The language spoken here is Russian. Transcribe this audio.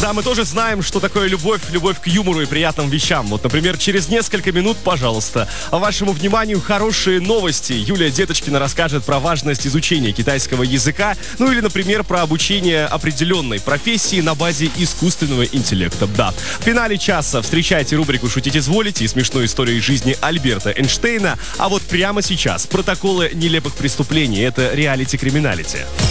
Да, мы тоже знаем, что такое любовь к юмору и приятным вещам. Вот, например, через несколько минут, пожалуйста, вашему вниманию хорошие новости. Юлия Деточкина расскажет про важность изучения китайского языка, ну или, например, про обучение определенной профессии на базе искусственного интеллекта. Да, в финале часа встречайте рубрику «Шутить изволите» и смешную историю из жизни Альберта Эйнштейна. А вот прямо сейчас протоколы нелепых преступлений. Это реалити-криминалити.